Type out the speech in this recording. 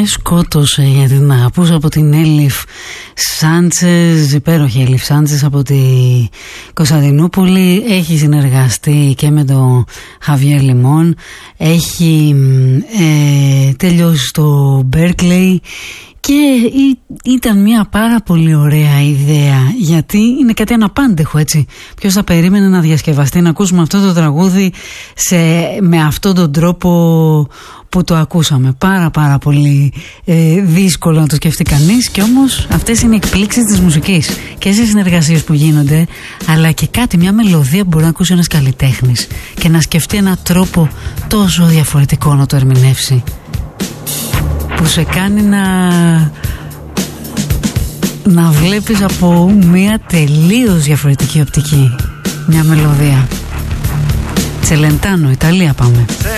σκότωσε για την αγαπούσα από την Έλιφ Σάντσες, υπέροχη Έλιφ Σάντσες από τη Κωνσταντινούπολη. Έχει συνεργαστεί και με τον Χαβιέρ Λιμόν, έχει τελειώσει στο Μπέρκλεϊ και ήταν μια πάρα πολύ ωραία ιδέα, γιατί είναι κάτι αναπάντεχο, έτσι. Ποιος θα περίμενε να διασκευαστεί, να ακούσουμε αυτό το τραγούδι με αυτόν τον τρόπο που το ακούσαμε. Πάρα πολύ δύσκολο να το σκεφτεί κανείς, και όμως αυτές είναι οι εκπλήξεις της μουσικής και σε συνεργασίες που γίνονται, αλλά και μια μελωδία που μπορεί να ακούσει ένας καλλιτέχνης και να σκεφτεί έναν τρόπο τόσο διαφορετικό να το ερμηνεύσει, που σε κάνει να βλέπεις από μια τελείως διαφορετική οπτική μια μελωδία. Τσελεντάνο, Ιταλία πάμε.